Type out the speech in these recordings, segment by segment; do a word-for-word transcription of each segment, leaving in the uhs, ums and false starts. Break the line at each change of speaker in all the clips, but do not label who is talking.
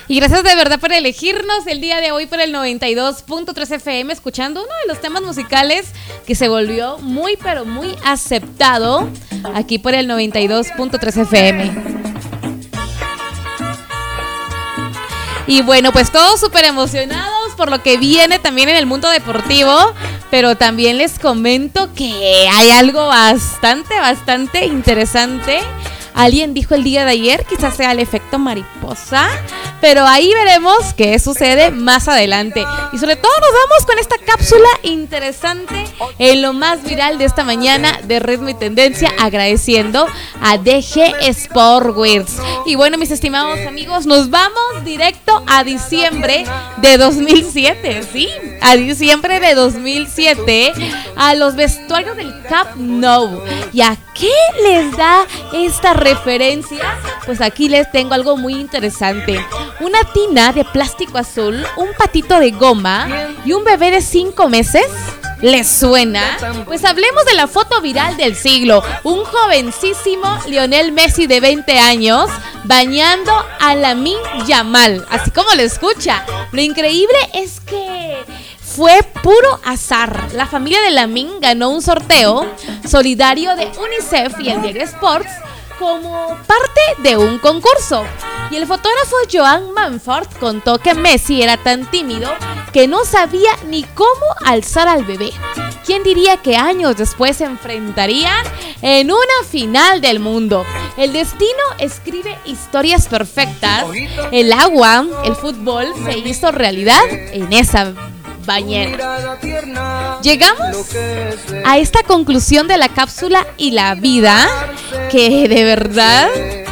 Y gracias de verdad por elegirnos el día de hoy por el noventa y dos punto tres F M, escuchando uno de los temas musicales que se volvió muy pero muy aceptado aquí por el noventa y dos punto tres F M. Y bueno, pues todos súper emocionados por lo que viene también en el mundo deportivo, pero también les comento que hay algo bastante, bastante interesante. Alguien dijo el día de ayer, quizás sea el efecto mariposa, pero ahí veremos qué sucede más adelante. Y sobre todo nos vamos con esta cápsula interesante en lo más viral de esta mañana de Ritmo y Tendencia, agradeciendo a D G Sportwears. Y bueno, mis estimados amigos, nos vamos directo a diciembre de dos mil siete, ¿sí? A diciembre de dos mil siete, a los vestuarios del Camp Nou. ¿Y a qué les da esta referencia? Pues aquí les tengo algo muy interesante. Una tina de plástico azul, un patito de goma y un bebé de cinco meses. ¿Les suena? Pues hablemos de la foto viral del siglo. Un jovencísimo Lionel Messi de veinte años bañando a Lamine Yamal, así como lo escucha. Lo increíble es que fue puro azar. La familia de Lamine ganó un sorteo solidario de UNICEF y el diario Sports como parte de un concurso. Y el fotógrafo Joan Manford contó que Messi era tan tímido que no sabía ni cómo alzar al bebé. ¿Quién diría que años después se enfrentarían en una final del mundo? El destino escribe historias perfectas. El agua, el fútbol, se hizo realidad en esa bañera. Llegamos a esta conclusión de la cápsula y la vida, que de verdad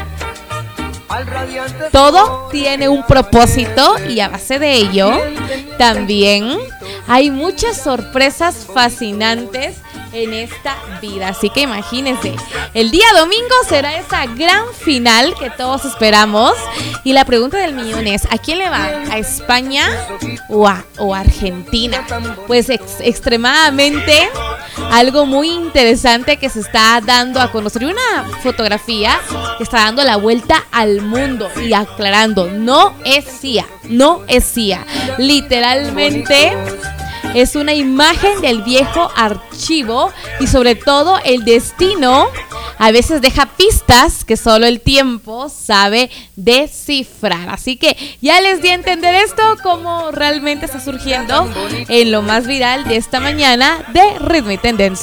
todo tiene un propósito, y a base de ello también hay muchas sorpresas fascinantes en esta vida. Así que imagínense, el día domingo será esa gran final que todos esperamos. Y la pregunta del millón es: ¿a quién le va? ¿A España o a, o a Argentina? Pues ex, extremadamente algo muy interesante que se está dando a conocer. Una fotografía que está dando la vuelta al mundo y aclarando: no es C I A, no es C I A. Literalmente es una imagen del viejo archivo, y sobre todo el destino a veces deja pistas que solo el tiempo sabe descifrar. Así que ya les di a entender esto, cómo realmente está surgiendo en lo más viral de esta mañana de Ritmo y Tendencia.